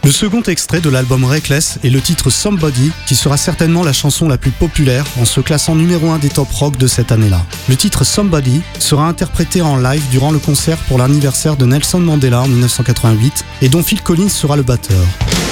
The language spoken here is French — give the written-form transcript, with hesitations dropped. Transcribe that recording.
Le second extrait de l'album Reckless est le titre Somebody, qui sera certainement la chanson la plus populaire en se classant numéro 1 des top rock de cette année-là. Le titre Somebody sera interprété en live durant le concert pour l'anniversaire de Nelson Mandela en 1988 et dont Phil Collins sera le batteur.